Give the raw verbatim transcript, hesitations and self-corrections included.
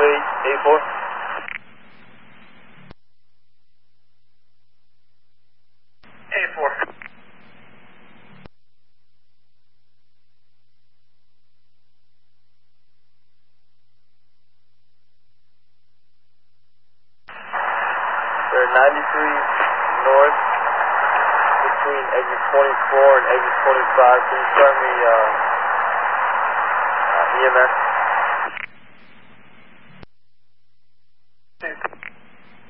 eight eight four. eight four. We're ninety-three north between exit twenty-four and exit twenty-five. Can you start me uh, uh, E M S?